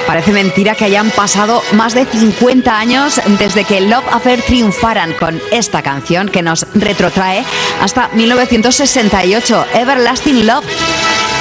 Parece mentira que hayan pasado más de 50 años desde que Love Affair triunfaran con esta canción que nos retrotrae hasta 1968, Everlasting Love.